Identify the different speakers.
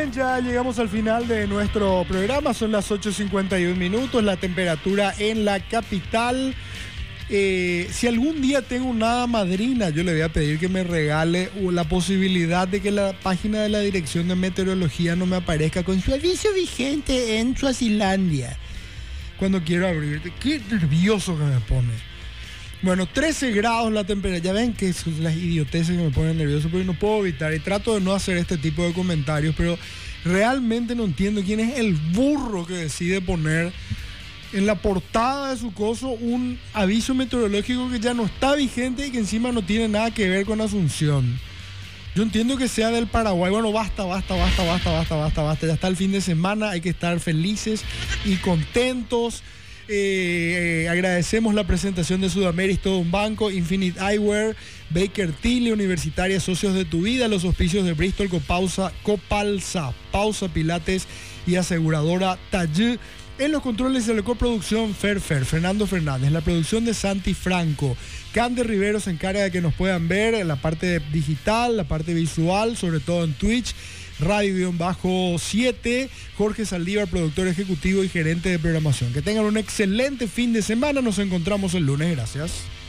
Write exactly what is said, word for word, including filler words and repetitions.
Speaker 1: bien, ya llegamos al final de nuestro programa. Son las ocho cincuenta y un minutos. La temperatura en la capital. Eh, si algún día tengo una madrina, yo le voy a pedir que me regale la posibilidad de que la página de la Dirección de Meteorología no me aparezca con su aviso vigente en Suazilandia cuando quiero abrir. Qué nervioso que me pone. Bueno, trece grados la temperatura. Ya ven que son las idioteces que me ponen nervioso, pero no puedo evitar. Y trato de no hacer este tipo de comentarios, pero realmente no entiendo quién es el burro que decide poner en la portada de su coso un aviso meteorológico que ya no está vigente y que encima no tiene nada que ver con Asunción. Yo entiendo que sea del Paraguay. Bueno, basta, basta, basta, basta, basta, basta, basta. Ya está el fin de semana, hay que estar felices y contentos. Eh, eh, agradecemos la presentación de Sudamérica, todo un banco, Infinite Eyewear, Baker Tilly, Universitaria Socios de tu Vida, los auspicios de Bristol, Copausa, Copalsa, Pausa Pilates y aseguradora Tallú. En los controles de la coproducción Fer Fer, Fernando Fernández, la producción de Santi Franco. Cande Rivero se encarga de que nos puedan ver en la parte digital, la parte visual, sobre todo en Twitch. Radio siete, Jorge Saldívar, productor ejecutivo y gerente de programación. Que tengan un excelente fin de semana, nos encontramos el lunes, gracias.